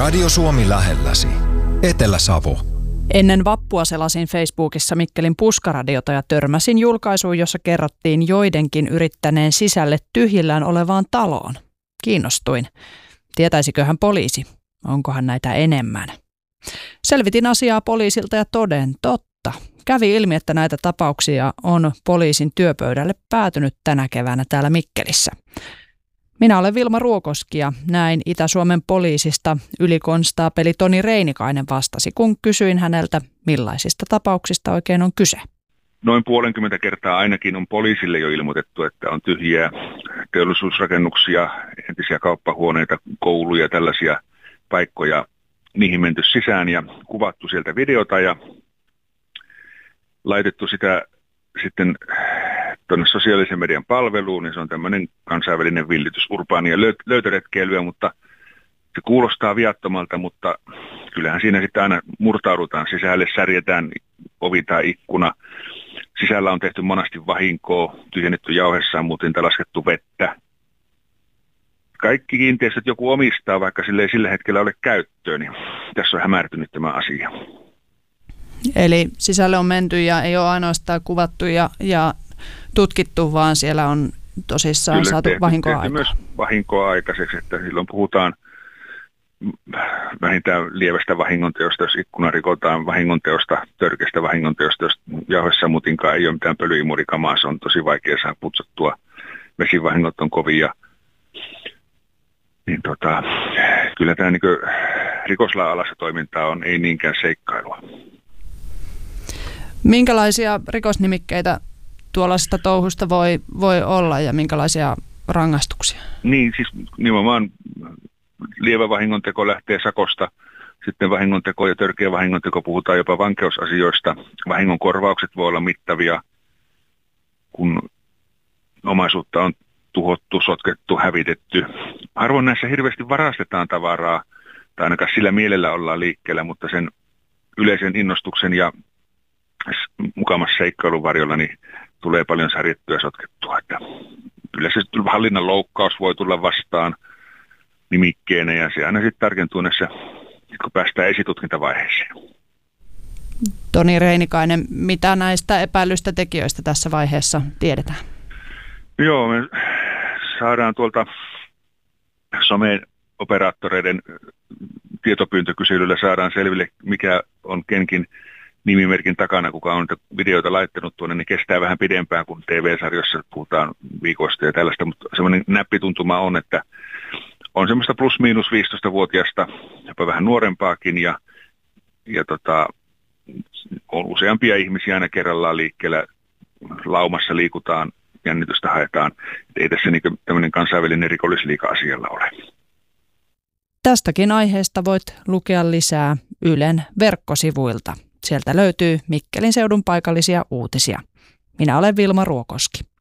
Radio Suomi lähelläsi. Etelä-Savo. Ennen vappua selasin Facebookissa Mikkelin puskaradiota ja törmäsin julkaisuun, jossa kerrottiin joidenkin yrittäneen sisälle tyhjillään olevaan taloon. Kiinnostuin. Tietäisiköhän poliisi? Onkohan näitä enemmän? Selvitin asiaa poliisilta ja toden totta. Kävi ilmi, että näitä tapauksia on poliisin työpöydälle päätynyt tänä keväänä täällä Mikkelissä. Minä olen Vilma Ruokoski ja näin Itä-Suomen poliisista ylikonstaapeli Toni Reinikainen vastasi, kun kysyin häneltä, millaisista tapauksista oikein on kyse. Noin 20 kertaa ainakin on poliisille jo ilmoitettu, että on tyhjiä teollisuusrakennuksia, entisiä kauppahuoneita, kouluja, tällaisia paikkoja. Niihin menty sisään ja kuvattu sieltä videota ja laitettu sitä sitten tuonne sosiaalisen median palveluun, niin se on tämmöinen kansainvälinen villitys, urbaania löytöretkeilyä, mutta se kuulostaa viattomalta, mutta kyllähän siinä sitten aina murtaudutaan sisälle, särjetään ovi tai ikkuna. Sisällä on tehty monasti vahinkoa, tyhjennetty jauhessammutinta, laskettu vettä. Kaikki kiinteistöt joku omistaa, vaikka sille ei sillä hetkellä ole käyttöön, niin tässä on hämärtynyt tämä asia. Eli sisälle on menty ja ei ole ainoastaan kuvattu ja tutkittu, vaan siellä on tosissaan kyllä, saatu vahinkoa aikaa. Myös vahinkoa aikaiseksi, että silloin puhutaan vähintään lievästä vahingonteosta, jos ikkuna rikotaan, vahingonteosta, törkeästä vahingonteosta, jos jauhessammutinkaan ei ole mitään pölyimurikamaa, se on tosi vaikea saada putsattua. Vesivahingot on kovia. Niin kyllä tämä rikoslain alassa toimintaa on, ei niinkään seikkailua. Minkälaisia rikosnimikkeitä tuollaisesta touhusta voi olla ja minkälaisia rangaistuksia? Niin, siis nimenomaan lievä vahingonteko lähtee sakosta, sitten vahingonteko ja törkeä vahingonteko puhutaan jopa vankeusasioista. Vahingonkorvaukset voi olla mittavia, kun omaisuutta on tuhottu, sotkettu, hävitetty. Harvoin näissä hirveästi varastetaan tavaraa, tai ainakaan sillä mielellä ollaan liikkeellä, mutta sen yleisen innostuksen ja mukamassa seikkailun varjolla niin tulee paljon särjettyä ja sotkettua. Että yleensä hallinnan loukkaus voi tulla vastaan nimikkeenä ja se aina sitten tarkentuu näissä, kun päästään esitutkintavaiheeseen. Toni Reinikainen, mitä näistä epäilystä tekijöistä tässä vaiheessa tiedetään? Joo, me saadaan tuolta some-operaattoreiden tietopyyntökyselyllä saadaan selville, mikä on kenkin nimimerkin takana, kuka on videoita laittanut tuonne, niin kestää vähän pidempään kuin TV-sarjoissa puhutaan viikoista ja tällaista, mutta semmoinen näppituntuma on, että on semmoista plus-miinus 15-vuotiaasta, jopa vähän nuorempaakin ja on useampia ihmisiä aina kerrallaan liikkeellä, laumassa liikutaan, jännitystä haetaan. Ei tässä tämmöinen kansainvälinen rikollisliiga asialla ole. Tästäkin aiheesta voit lukea lisää Ylen verkkosivuilta. Sieltä löytyy Mikkelin seudun paikallisia uutisia. Minä olen Vilma Ruokoski.